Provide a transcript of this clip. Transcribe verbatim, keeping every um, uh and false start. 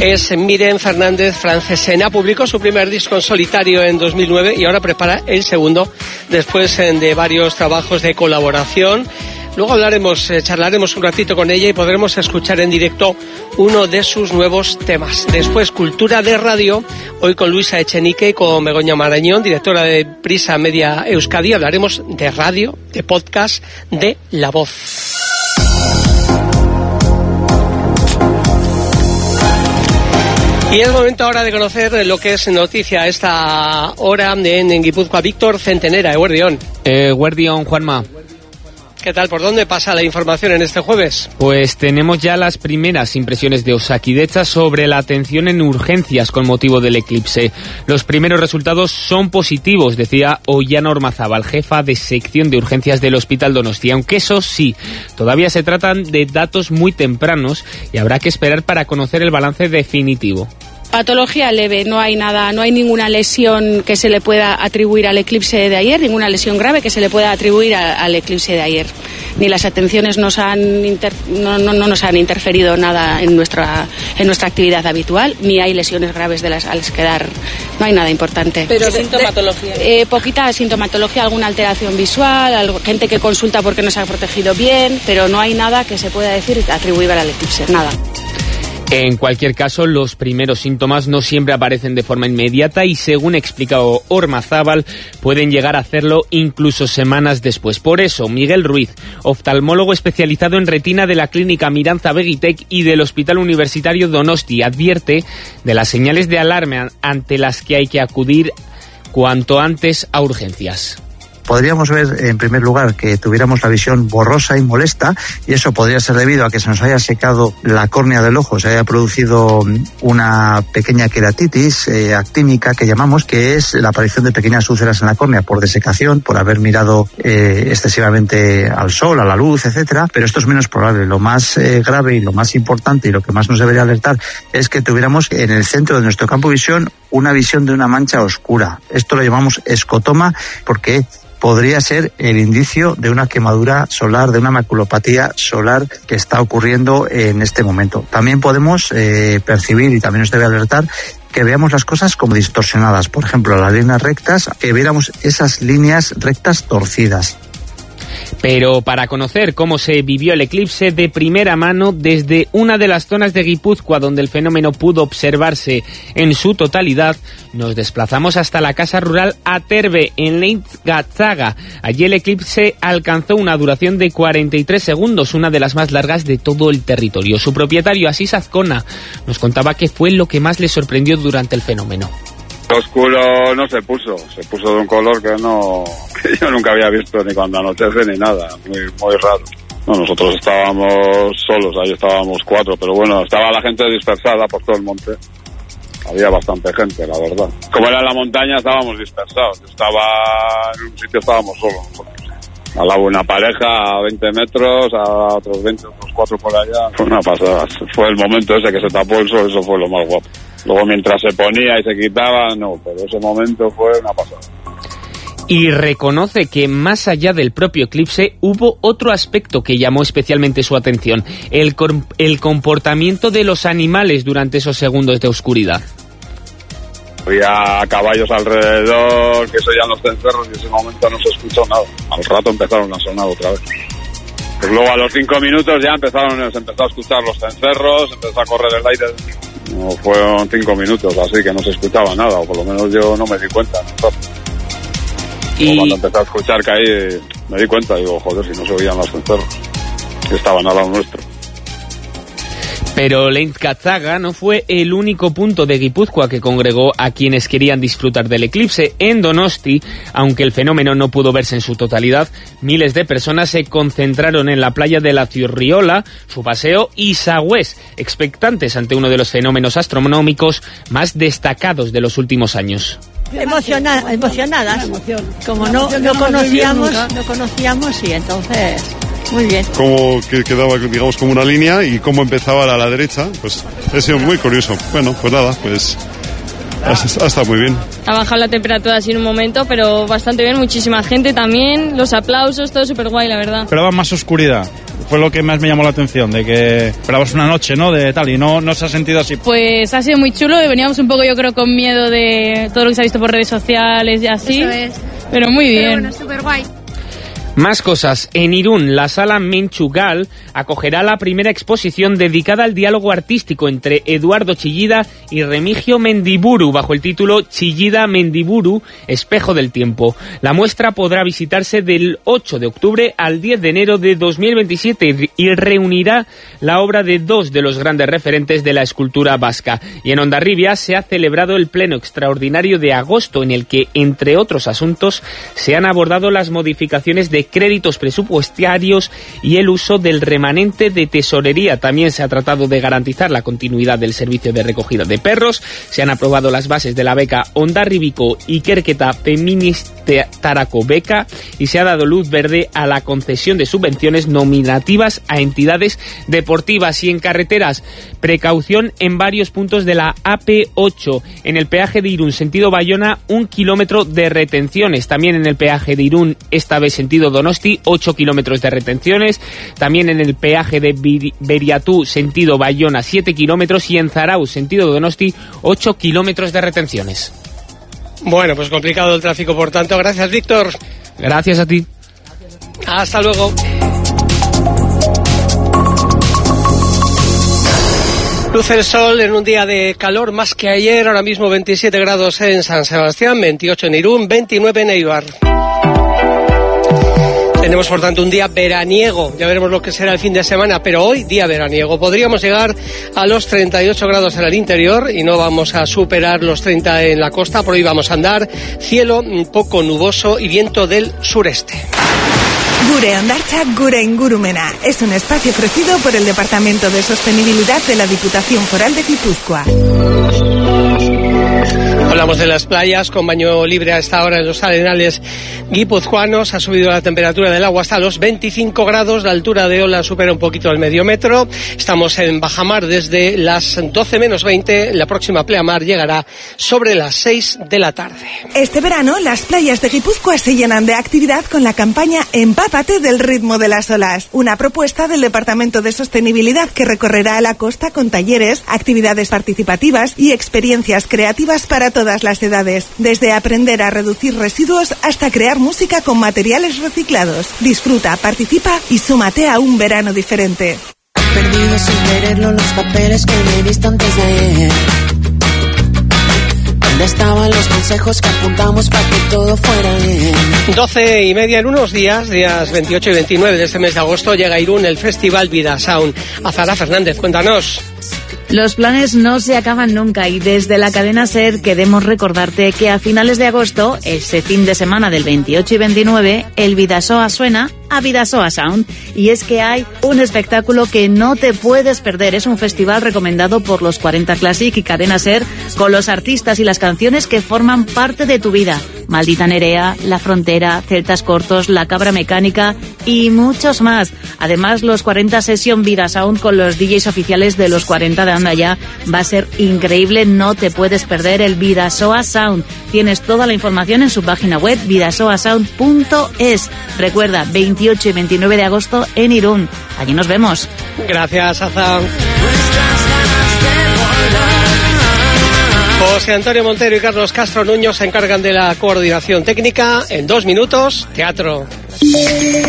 Es Miren Fernández Francesena. Publicó su primer disco en solitario en dos mil nueve y ahora prepara el segundo después de varios trabajos de colaboración. Luego hablaremos, eh, charlaremos un ratito con ella y podremos escuchar en directo uno de sus nuevos temas. Después, Cultura de Radio, hoy con Luisa Echenique y con Begoña Marañón, directora de Prisa Media Euskadi. Hablaremos de radio, de podcast, de La Voz. Y es momento ahora de conocer lo que es noticia a esta hora en, en Guipúzcoa. Víctor Centenera, Eguerdión. Eguerdión, Juanma. ¿Qué tal? ¿Por dónde pasa la información en este jueves? Pues tenemos ya las primeras impresiones de Osakidetza sobre la atención en urgencias con motivo del eclipse. Los primeros resultados son positivos, decía Ollana Ormazábal, jefa de sección de urgencias del Hospital Donostia, aunque eso sí, todavía se tratan de datos muy tempranos y habrá que esperar para conocer el balance definitivo. Patología leve, no hay nada, no hay ninguna lesión que se le pueda atribuir al eclipse de ayer, ninguna lesión grave que se le pueda atribuir a, al eclipse de ayer. Ni las atenciones nos han inter, no, no, no nos han interferido nada en nuestra en nuestra actividad habitual, ni hay lesiones graves de las a las que dar, no hay nada importante. Pero de sintomatología. Eh, poquita sintomatología, alguna alteración visual, algo, gente que consulta porque no se ha protegido bien, pero no hay nada que se pueda decir atribuible al eclipse, nada. En cualquier caso, los primeros síntomas no siempre aparecen de forma inmediata y, según explica Ormazábal, pueden llegar a hacerlo incluso semanas después. Por eso, Miguel Ruiz, oftalmólogo especializado en retina de la clínica Mirantza Begitec y del Hospital Universitario Donosti, advierte de las señales de alarma ante las que hay que acudir cuanto antes a urgencias. Podríamos ver, en primer lugar, que tuviéramos la visión borrosa y molesta, y eso podría ser debido a que se nos haya secado la córnea del ojo, se haya producido una pequeña queratitis eh, actínica que llamamos, que es la aparición de pequeñas úlceras en la córnea por desecación, por haber mirado eh, excesivamente al sol, a la luz, etcétera. Pero esto es menos probable. Lo más eh, grave y lo más importante y lo que más nos debería alertar es que tuviéramos en el centro de nuestro campo de visión una visión de una mancha oscura. Esto lo llamamos escotoma porque podría ser el indicio de una quemadura solar, de una maculopatía solar que está ocurriendo en este momento. También podemos eh, percibir, y también nos debe alertar, que veamos las cosas como distorsionadas. Por ejemplo, las líneas rectas, que viéramos esas líneas rectas torcidas. Pero para conocer cómo se vivió el eclipse de primera mano desde una de las zonas de Guipúzcoa donde el fenómeno pudo observarse en su totalidad, nos desplazamos hasta la casa rural Aterbe, en Leintzgatzaga. Allí el eclipse alcanzó una duración de cuarenta y tres segundos, una de las más largas de todo el territorio. Su propietario, Asís Azcona, nos contaba qué fue lo que más le sorprendió durante el fenómeno. Oscuro no se puso, se puso de un color que no que yo nunca había visto ni cuando anochece ni nada, muy muy raro. No, nosotros estábamos solos, ahí estábamos cuatro, pero bueno, estaba la gente dispersada por todo el monte. Había bastante gente, la verdad. Como era en la montaña, estábamos dispersados. Estaba en un sitio, estábamos solos nosotros. Al lado una pareja a veinte metros, a otros veinte, otros cuatro por allá. Fue una pasada. Fue el momento ese que se tapó el sol, eso fue lo más guapo. Luego mientras se ponía y se quitaba, no, pero ese momento fue una pasada. Y reconoce que más allá del propio eclipse hubo otro aspecto que llamó especialmente su atención, el, el comportamiento de los animales durante esos segundos de oscuridad. Había caballos alrededor que se oían los cencerros y en ese momento no se escuchó nada. Al rato empezaron a sonar otra vez. Pues luego a los cinco minutos ya empezaron, se empezó a escuchar los cencerros, empezó a correr el aire. No, fueron cinco minutos así que no se escuchaba nada, o por lo menos yo no me di cuenta. ¿No? Y cuando empecé a escuchar que ahí me di cuenta, digo, joder, si no se oían los cencerros, que estaban al lado nuestro. Pero Leintzgatzaga no fue el único punto de Guipúzcoa que congregó a quienes querían disfrutar del eclipse. En Donosti, aunque el fenómeno no pudo verse en su totalidad, miles de personas se concentraron en la playa de la Zurriola, su paseo y Sagüés, expectantes ante uno de los fenómenos astronómicos más destacados de los últimos años. Emociona, emocionadas, como no, no conocíamos, no conocíamos y entonces... Muy bien. Cómo quedaba, digamos, como una línea y cómo empezaba a la derecha, pues ha sido muy curioso. Bueno, pues nada, pues Ha, ha estado muy bien. Ha bajado la temperatura así en un momento, pero bastante bien, muchísima gente también, los aplausos, todo súper guay, la verdad. Esperaba más oscuridad. Fue lo que más me llamó la atención, de que esperabas una noche, ¿no? De tal, y no, no se ha sentido así. Pues ha sido muy chulo, veníamos un poco, yo creo, con miedo de todo lo que se ha visto por redes sociales y así. Eso es. Pero muy bien. Pero bueno, súper guay. Más cosas. En Irún, la sala Menchugal acogerá la primera exposición dedicada al diálogo artístico entre Eduardo Chillida y Remigio Mendiburu, bajo el título Chillida Mendiburu, Espejo del Tiempo. La muestra podrá visitarse del ocho de octubre al diez de enero de dos mil veintisiete y reunirá la obra de dos de los grandes referentes de la escultura vasca. Y en Hondarribia se ha celebrado el pleno extraordinario de agosto, en el que, entre otros asuntos, se han abordado las modificaciones de créditos presupuestarios y el uso del remanente de tesorería. También se ha tratado de garantizar la continuidad del servicio de recogida de perros. Se han aprobado las bases de la beca Hondarribiko Ikerketa Feministarako Beca y se ha dado luz verde a la concesión de subvenciones nominativas a entidades deportivas. Y en carreteras, precaución en varios puntos de la A P ocho. En el peaje de Irún, sentido Bayona, un kilómetro de retenciones. También en el peaje de Irún, esta vez sentido Donosti, ocho kilómetros de retenciones. También en el peaje de Beriatú, sentido Bayona, siete kilómetros. Y en Zarau, sentido Donosti, ocho kilómetros de retenciones. Bueno, pues complicado el tráfico, por tanto. Gracias, Víctor. Gracias a ti. Hasta luego. Luce el sol en un día de calor más que ayer. Ahora mismo veintisiete grados en San Sebastián, veintiocho en Irún, veintinueve en Eibar. Tenemos, por tanto, un día veraniego. Ya veremos lo que será el fin de semana, pero hoy día veraniego. Podríamos llegar a los treinta y ocho grados en el interior y no vamos a superar los treinta en la costa. Por hoy vamos a andar cielo un poco nuboso y viento del sureste. Gure Ondartza, Gure Ingurumena. Es un espacio ofrecido por el Departamento de Sostenibilidad de la Diputación Foral de Guipúzcoa. Hablamos de las playas con baño libre a esta hora en los arenales guipuzcoanos. Ha subido la temperatura del agua hasta los veinticinco grados. La altura de ola supera un poquito el medio metro. Estamos en bajamar desde las doce menos veinte. La próxima pleamar llegará sobre las seis de la tarde. Este verano, las playas de Guipúzcoa se llenan de actividad con la campaña Empápate del ritmo de las olas. Una propuesta del Departamento de Sostenibilidad que recorrerá a la costa con talleres, actividades participativas y experiencias creativas para todas las edades. Desde aprender a reducir residuos hasta crear música con materiales reciclados. Disfruta, participa y súmate a un verano diferente. Perdido sin quererlo los papeles que me diste antes de ayer. ¿Dónde estaban los consejos que apuntamos para que todo fuera bien? doce y media en unos días, días veintiocho y veintinueve de este mes de agosto, llega a Irún el Festival Vida Sound. Azara Fernández, cuéntanos. Los planes no se acaban nunca y desde la cadena SER queremos recordarte que a finales de agosto, ese fin de semana del veintiocho y veintinueve, el Vidasoa suena a Vidasoa Sound. Y es que hay un espectáculo que no te puedes perder. Es un festival recomendado por los cuarenta Classic y Cadena SER con los artistas y las canciones que forman parte de tu vida. Maldita Nerea, La Frontera, Celtas Cortos, La Cabra Mecánica y muchos más. Además, los cuarenta Session Vida Sound con los D Js oficiales de los cuarenta de Anda Ya va a ser increíble. No te puedes perder el Vidasoa Sound. Tienes toda la información en su página web vidasoa sound punto es. Recuerda, veintiocho y veintinueve de agosto en Irún. Allí nos vemos. Gracias, Aza. José Antonio Montero y Carlos Castro Nuño se encargan de la coordinación técnica. En dos minutos, teatro.